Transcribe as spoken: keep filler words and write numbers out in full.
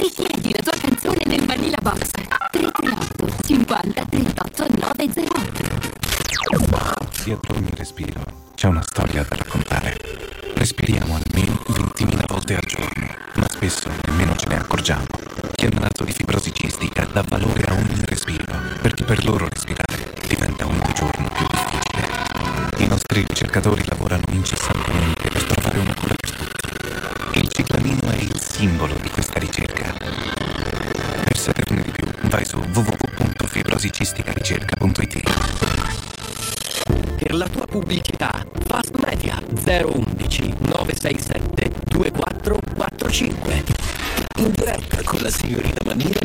e chiedi la tua canzone nel Manila Box tre tre otto cinquanta trentotto novecentotto. Dietro ogni respiro c'è una storia da raccontare. Respiriamo almeno ventimila volte al giorno, ma spesso nemmeno ce ne accorgiamo. Chi è malato di fibrosi cistica dà valore a ogni respiro, perché per loro respirare diventa ogni giorno più difficile. I nostri ricercatori lavorano incessantemente per trovare una cura per tutti. Il ciclamino è il simbolo di questa ricerca. Per saperne di più, vai su w w w punto fibrosicisticaRicerca punto i t. Per la tua pubblicità, Fast Media zero undici nove sei sette due quattro quattro cinque. In diretta con la signorina Manila